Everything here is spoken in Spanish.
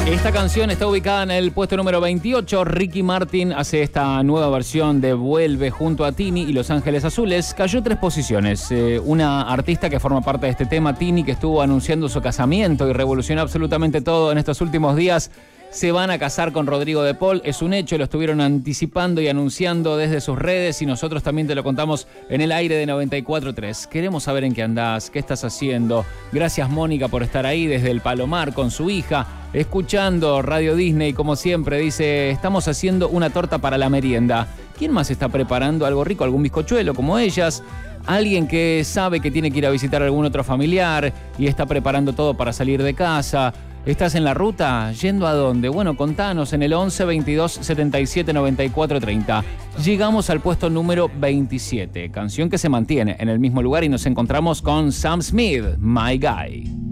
Esta canción está ubicada en el puesto número 28. Ricky Martin hace esta nueva versión de Vuelve junto a Tini y Los Ángeles Azules. Cayó 3 posiciones. Una artista que forma parte de este tema, Tini, que estuvo anunciando su casamiento y revolucionó absolutamente todo en estos últimos días. Se van a casar con Rodrigo de Paul, es un hecho, lo estuvieron anticipando y anunciando desde sus redes y nosotros también te lo contamos en el aire de 94.3. Queremos saber en qué andás, qué estás haciendo. Gracias, Mónica, por estar ahí desde el Palomar con su hija, escuchando Radio Disney, como siempre. Dice, estamos haciendo una torta para la merienda. ¿Quién más está preparando algo rico, algún bizcochuelo como ellas? Alguien que sabe que tiene que ir a visitar a algún otro familiar y está preparando todo para salir de casa. ¿Estás en la ruta? ¿Yendo a dónde? Bueno, contanos en el 11 22 77 94 30. Llegamos al puesto número 27, canción que se mantiene en el mismo lugar y nos encontramos con Sam Smith, My Guy.